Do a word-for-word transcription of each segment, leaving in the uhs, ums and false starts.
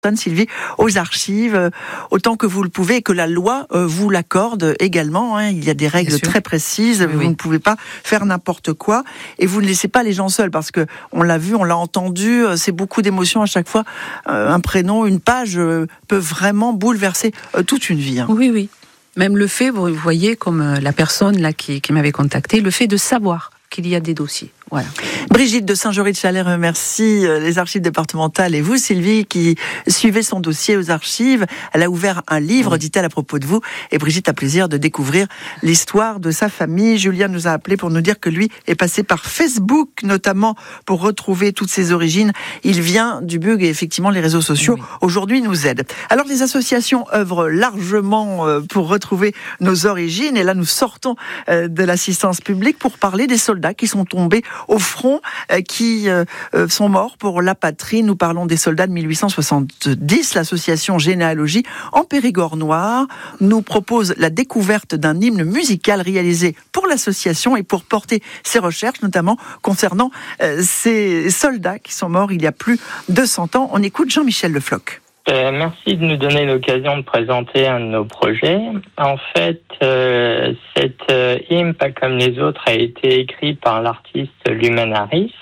Sylvie, aux archives, euh, autant que vous le pouvez et que la loi euh, vous l'accorde également. Hein. Il y a des règles très précises. Oui, vous oui. ne pouvez pas faire n'importe quoi et vous ne laissez pas les gens seuls parce que on l'a vu, on l'a entendu. C'est beaucoup d'émotions à chaque fois. Euh, un prénom, une page euh, peut vraiment bouleverser euh, toute une vie. Hein. Oui, oui. Même le fait, vous voyez, comme euh, la personne là qui, qui m'avait contacté, le fait de savoir qu'il y a des dossiers. Voilà. Brigitte de Saint-Jory-de-Chalais remercie les archives départementales et vous, Sylvie, qui suivez son dossier aux archives. Elle a ouvert un livre, oui. dit-elle, à propos de vous. Et Brigitte a plaisir de découvrir l'histoire de sa famille. Julien nous a appelé pour nous dire que lui est passé par Facebook, notamment pour retrouver toutes ses origines. Il vient du Bug et effectivement, les réseaux sociaux oui. aujourd'hui nous aident. Alors, les associations œuvrent largement pour retrouver nos origines. Et là, nous sortons de l'assistance publique pour parler des soldats qui sont tombés au front, euh, qui euh, sont morts pour la patrie. Nous parlons des soldats de mille huit cent soixante-dix. L'association Généalogie en Périgord noir nous propose la découverte d'un hymne musical réalisé pour l'association et pour porter ses recherches, notamment concernant euh, ces soldats qui sont morts il y a plus de cent ans. On écoute Jean-Michel Le Floch. Euh, merci de nous donner l'occasion de présenter un de nos projets. En fait, euh, cet euh, hymne, pas comme les autres, a été écrit par l'artiste Lumen Harris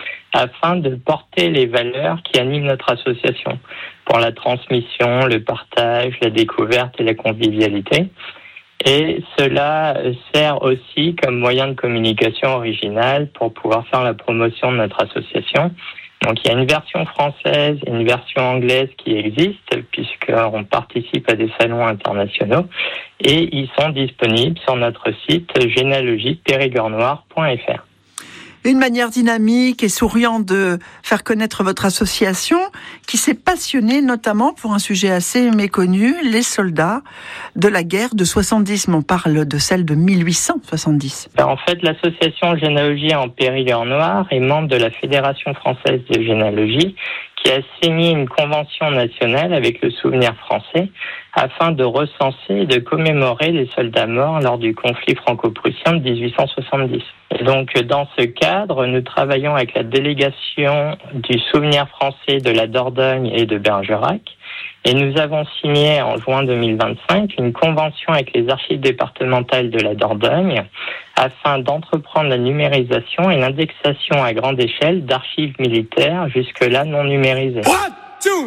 afin de porter les valeurs qui animent notre association pour la transmission, le partage, la découverte et la convivialité. Et cela sert aussi comme moyen de communication original pour pouvoir faire la promotion de notre association. Donc il y a une version française et une version anglaise qui existent puisqu'on participe à des salons internationaux et ils sont disponibles sur notre site généalogie périgord noir point f r. Une manière dynamique et souriante de faire connaître votre association qui s'est passionnée notamment pour un sujet assez méconnu, les soldats de la guerre de soixante-dix. Mais on parle de celle de mille huit cent soixante-dix. En fait, l'association Généalogie en Périgord noir est membre de la Fédération française de généalogie qui a signé une convention nationale avec le Souvenir français afin de recenser et de commémorer les soldats morts lors du conflit franco-prussien de dix-huit cent soixante-dix. Et donc, dans ce cadre, nous travaillons avec la délégation du Souvenir français de la Dordogne et de Bergerac. Et nous avons signé en juin deux mille vingt-cinq une convention avec les archives départementales de la Dordogne afin d'entreprendre la numérisation et l'indexation à grande échelle d'archives militaires jusque-là non numérisées. What?